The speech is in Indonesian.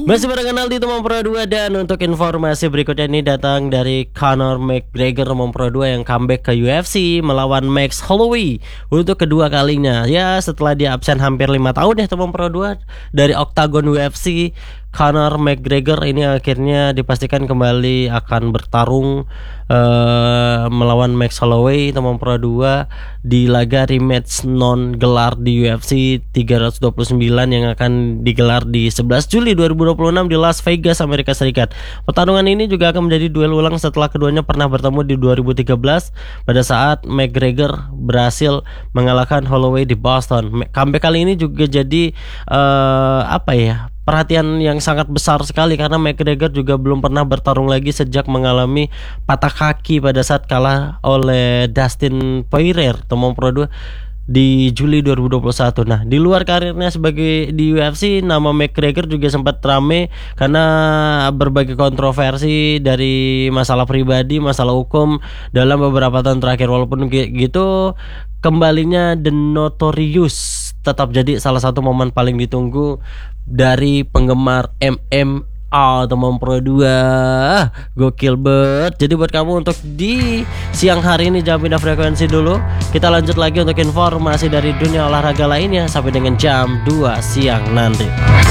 Masih barengan Aldi Teman Pro 2. Dan untuk informasi berikutnya ini datang dari Conor McGregor Teman Pro 2 yang comeback ke UFC melawan Max Holloway untuk kedua kalinya. Ya, setelah dia absen hampir 5 tahun ya Teman Pro 2 dari Octagon UFC, Conor McGregor ini akhirnya dipastikan kembali akan bertarung melawan Max Holloway Teman Pro 2 di laga rematch non gelar di UFC 329 yang akan digelar di 11 Juli 2026 di Las Vegas, Amerika Serikat. Pertarungan ini juga akan menjadi duel ulang setelah keduanya pernah bertemu di 2013 pada saat McGregor berhasil mengalahkan Holloway di Boston. Comeback kali ini juga jadi perhatian yang sangat besar sekali karena McGregor juga belum pernah bertarung lagi sejak mengalami patah kaki pada saat kalah oleh Dustin Poirier Teman Pro 2 di Juli 2021. Nah, di luar karirnya sebagai di UFC, nama McGregor juga sempat rame karena berbagai kontroversi dari masalah pribadi, masalah hukum dalam beberapa tahun terakhir. Walaupun gitu, kembalinya The Notorious tetap jadi salah satu momen paling ditunggu dari penggemar MMA Teman Pro 2. Gokil banget. Jadi buat kamu untuk di siang hari ini jangan pindah frekuensi dulu. Kita lanjut lagi untuk informasi dari dunia olahraga lainnya sampai dengan jam 2 siang nanti.